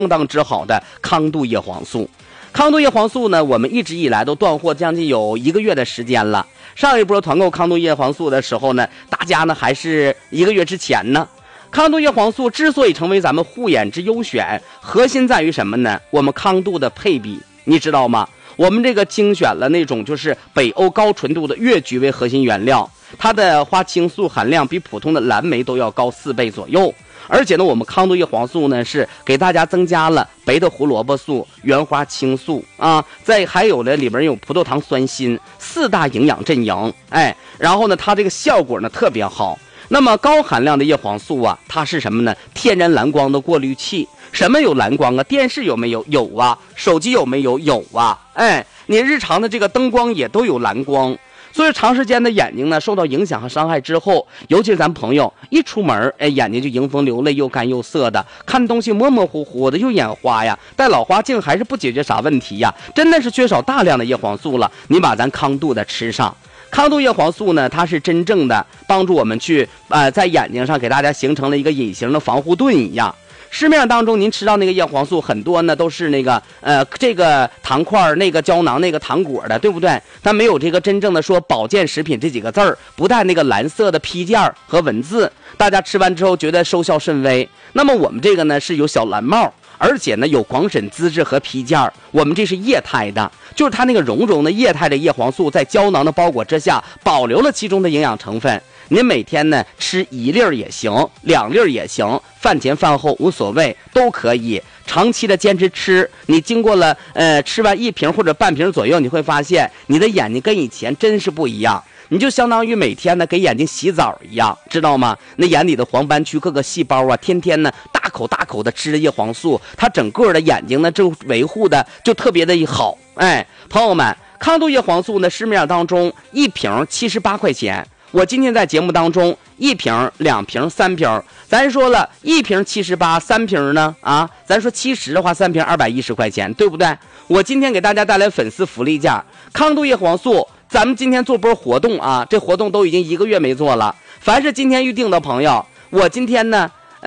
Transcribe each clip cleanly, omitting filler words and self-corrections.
相当之好的康度叶黄素。康度叶黄素呢，我们一直以来都断货将近有1个月的时间了。上一波团购康度叶黄素的时候呢，大家呢还是1个月之前呢。康度叶黄素之所以成为咱们护眼之优选，核心在于什么呢？我们康度的配比，你知道吗？我们这个精选了那种就是北欧高纯度的越菊为核心原料，它的花青素含量比普通的蓝莓都要高4倍左右。而且呢，我们康度叶黄素呢是给大家增加了白的胡萝卜素、原花青素啊，还有呢里边有葡萄糖酸锌，4大营养阵营。然后呢，它这个效果呢特别好。那么高含量的叶黄素啊，它是什么呢？天然蓝光的过滤器。什么有蓝光啊？电视有没有？有啊。手机有没有？有啊。你日常的这个灯光也都有蓝光。所以长时间的眼睛呢受到影响和伤害之后，尤其是咱朋友一出门，眼睛就迎风流泪，又干又涩的，看东西模模糊糊的，又眼花呀，戴老花镜还是不解决啥问题呀，真的是缺少大量的叶黄素了。你把咱康度的吃上。康度叶黄素呢，它是真正的帮助我们去在眼睛上给大家形成了一个隐形的防护盾一样。市面上当中您吃到那个叶黄素很多呢都是那个这个糖块那个胶囊那个糖果的，对不对？它没有这个真正的说保健食品这几个字儿，不带那个蓝色的批件和文字，大家吃完之后觉得收效甚微。那么我们这个呢是有小蓝帽，而且呢有广审资质和批件，我们这是液态的，就是它那个绒绒的液态的叶黄素在胶囊的包裹之下保留了其中的营养成分。您每天呢吃1粒也行，2粒也行，饭前饭后无所谓，都可以长期的坚持吃。你经过了吃完1瓶或者半瓶左右，你会发现你的眼睛跟以前真是不一样。你就相当于每天呢给眼睛洗澡一样，知道吗？那眼里的黄斑区各个细胞啊，天天呢大口大口的吃着叶黄素，它整个的眼睛呢就维护的就特别的好。朋友们，康度叶黄素呢市面上当中1瓶78块钱。我今天在节目当中1瓶、2瓶、3瓶，咱说了1瓶78，3瓶呢咱说70的话，3瓶210块钱，对不对？我今天给大家带来粉丝福利价，康度叶黄素，咱们今天做波活动啊，这活动都已经1个月没做了。凡是今天预定的朋友，我今天呢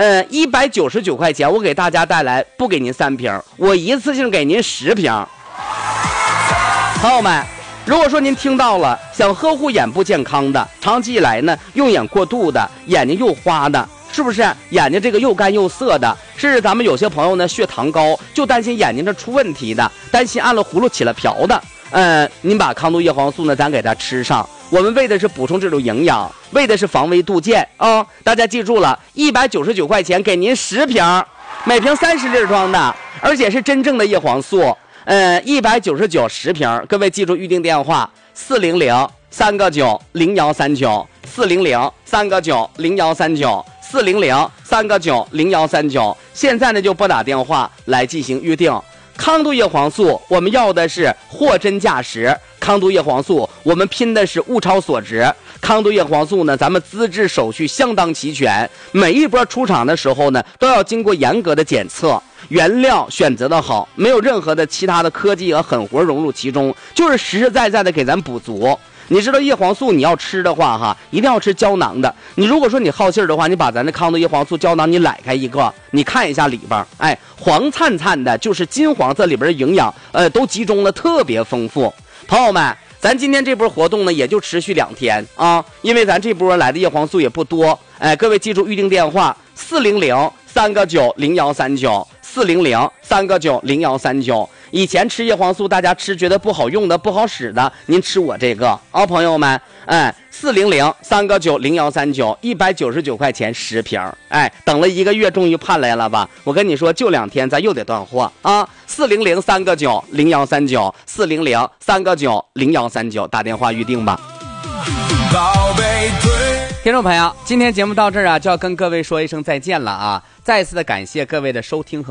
199块钱，我给大家带来不给您3瓶，我一次性给您10瓶。朋友们，如果说您听到了想呵护眼部健康的，长期以来呢用眼过度的，眼睛又花的，是不是眼睛这个又干又涩的，甚至咱们有些朋友呢血糖高，就担心眼睛这出问题的，担心按了葫芦起了瓢的，您把康度叶黄素呢咱给它吃上，我们为的是补充这种营养，为的是防微杜渐啊。大家记住了，199块钱给您10瓶，每瓶30粒装的，而且是真正的叶黄素。199 10瓶，各位记住预定电话400-399-0139，400-399-0139，400-399-0139，现在呢就拨打电话来进行预定。康度叶黄素，我们要的是货真价实。康度叶黄素，我们拼的是物超所值。康度叶黄素呢，咱们资质手续相当齐全，每一波出厂的时候呢，都要经过严格的检测，原料选择的好，没有任何的其他的科技和狠活融入其中，就是实实在在的给咱补足。你知道叶黄素你要吃的话一定要吃胶囊的。你如果说你好信儿的话，你把咱的康度叶黄素胶囊你揽开一个，你看一下里边，黄灿灿的，就是金黄色里边的营养，都集中了，特别丰富。朋友们，咱今天这波活动呢也就持续2天啊，因为咱这波来的叶黄素也不多。各位记住预定电话400-399-0139，400-399-0139。以前吃叶黄素大家吃觉得不好用的不好使的，您吃我这个啊，朋友们，400-399-0139，199块钱10瓶，等了1个月终于盼来了吧？我跟你说就2天咱又得断货啊！400-399-0139，400-399-0139，打电话预定吧。听众朋友，今天节目到这儿啊，就要跟各位说一声再见了啊！再次的感谢各位的收听和